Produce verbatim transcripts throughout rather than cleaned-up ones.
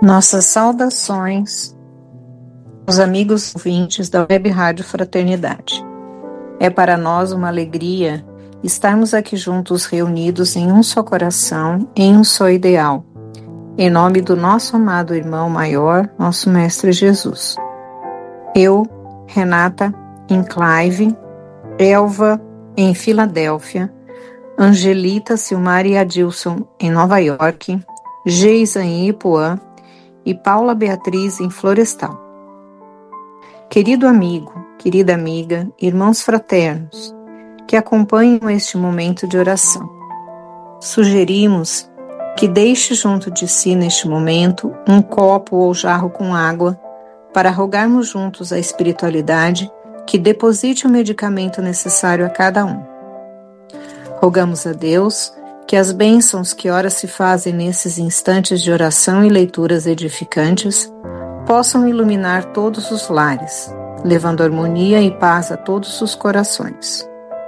Nossas saudações aos amigos ouvintes da Web Rádio Fraternidade. É para nós uma alegria estarmos aqui juntos reunidos em um só coração, em um só ideal, em nome do nosso amado irmão maior, nosso Mestre Jesus. Eu, Renata, em Clive, Elva, em Filadélfia, Angelita, Silmar e Adilson, em Nova York, Geisa, em Ipuã, e Paula Beatriz, em Florestal. Querido amigo, querida amiga, irmãos fraternos, que acompanham este momento de oração, sugerimos que deixe junto de si neste momento um copo ou jarro com água para rogarmos juntos à espiritualidade que deposite o medicamento necessário a cada um. Rogamos a Deus que as bênçãos que ora se fazem nesses instantes de oração e leituras edificantes possam iluminar todos os lares, levando harmonia e paz a todos os corações.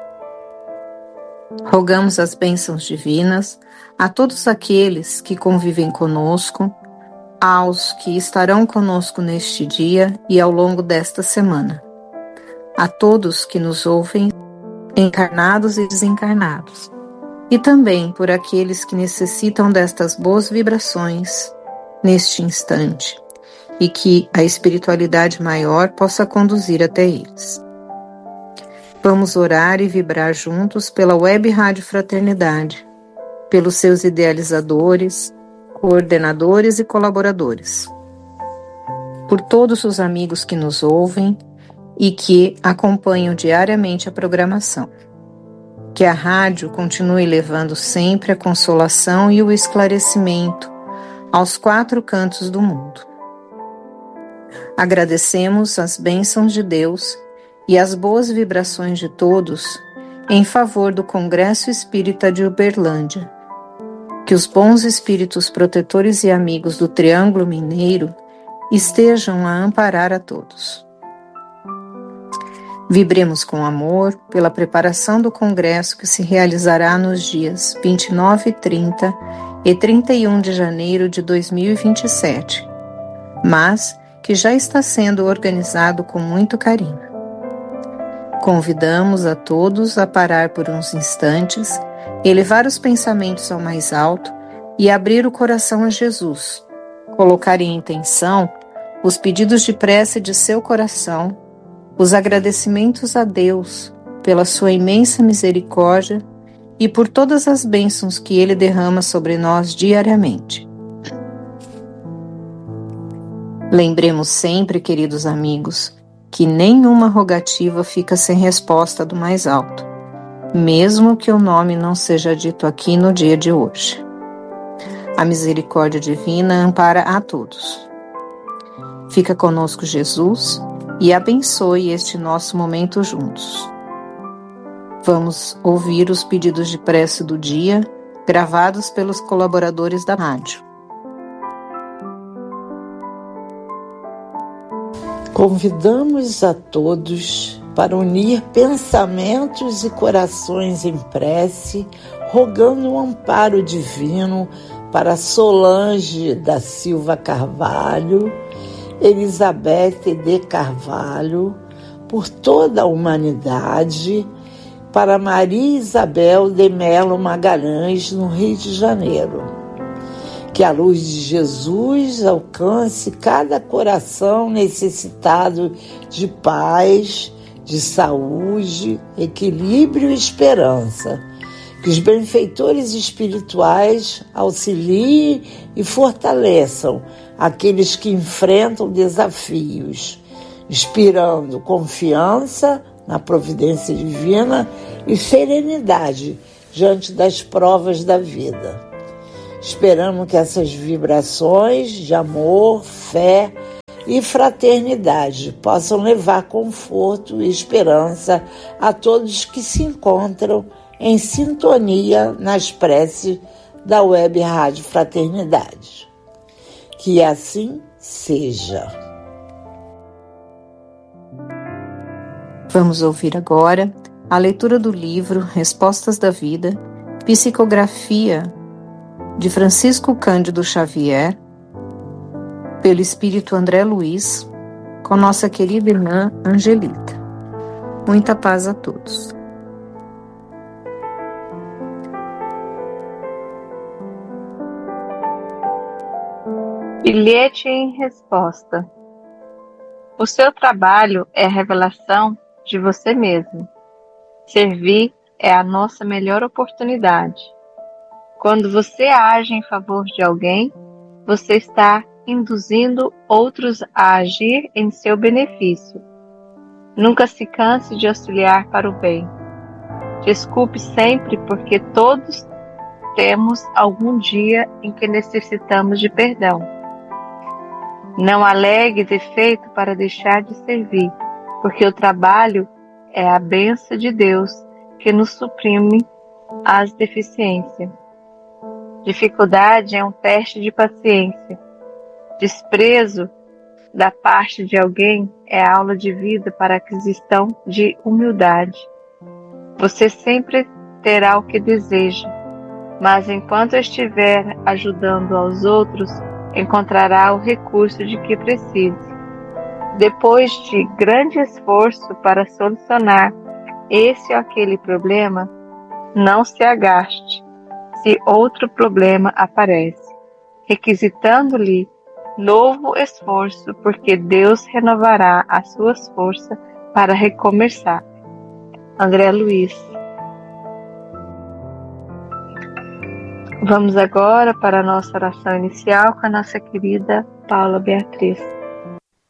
Rogamos as bênçãos divinas a todos aqueles que convivem conosco, aos que estarão conosco neste dia e ao longo desta semana, a todos que nos ouvem, encarnados e desencarnados, e também por aqueles que necessitam destas boas vibrações neste instante, e que a espiritualidade maior possa conduzir até eles. Vamos orar e vibrar juntos pela Web Rádio Fraternidade, pelos seus idealizadores, coordenadores e colaboradores, por todos os amigos que nos ouvem e que acompanham diariamente a programação. Que a rádio continue levando sempre a consolação e o esclarecimento aos quatro cantos do mundo. Agradecemos as bênçãos de Deus e as boas vibrações de todos em favor do Congresso Espírita de Uberlândia. Que os bons espíritos protetores e amigos do Triângulo Mineiro estejam a amparar a todos. Vibremos com amor pela preparação do congresso que se realizará nos dias vinte e nove, trinta e trinta e um de janeiro de dois mil e vinte e sete, mas que já está sendo organizado com muito carinho. Convidamos a todos a parar por uns instantes, elevar os pensamentos ao mais alto e abrir o coração a Jesus, colocar em intenção os pedidos de prece de seu coração, os agradecimentos a Deus pela sua imensa misericórdia e por todas as bênçãos que Ele derrama sobre nós diariamente. Lembremos sempre, queridos amigos, que nenhuma rogativa fica sem resposta do mais alto, mesmo que o nome não seja dito aqui no dia de hoje. A misericórdia divina ampara a todos. Fica conosco Jesus e abençoe este nosso momento juntos. Vamos ouvir os pedidos de prece do dia, gravados pelos colaboradores da rádio. Convidamos a todos para unir pensamentos e corações em prece, rogando um amparo divino para Solange da Silva Carvalho, Elizabeth de Carvalho, por toda a humanidade, para Maria Isabel de Melo Magalhães, no Rio de Janeiro. Que a luz de Jesus alcance cada coração necessitado de paz, de saúde, equilíbrio e esperança. Que os benfeitores espirituais auxiliem e fortaleçam aqueles que enfrentam desafios, inspirando confiança na providência divina e serenidade diante das provas da vida. Esperamos que essas vibrações de amor, fé e fraternidade possam levar conforto e esperança a todos que se encontram em sintonia nas preces da Web Rádio Fraternidade. Que assim seja. Vamos ouvir agora a leitura do livro Respostas da Vida, Psicografia de Francisco Cândido Xavier, pelo Espírito André Luiz, com nossa querida irmã Angelita. Muita paz a todos. Bilhete em resposta. O seu trabalho é a revelação de você mesmo. Servir é a nossa melhor oportunidade. Quando você age em favor de alguém, você está induzindo outros a agir em seu benefício. Nunca se canse de auxiliar para o bem. Desculpe sempre, porque todos temos algum dia em que necessitamos de perdão. Não alegue defeito para deixar de servir, porque o trabalho é a bênção de Deus que nos suprime as deficiências. Dificuldade é um teste de paciência. Desprezo da parte de alguém é aula de vida para a aquisição de humildade. Você sempre terá o que deseja, mas enquanto estiver ajudando aos outros, encontrará o recurso de que precise. Depois de grande esforço para solucionar esse ou aquele problema, não se agaste se outro problema aparece, requisitando-lhe novo esforço, porque Deus renovará as suas forças para recomeçar. André Luiz. Vamos agora para a nossa oração inicial com a nossa querida Paula Beatriz.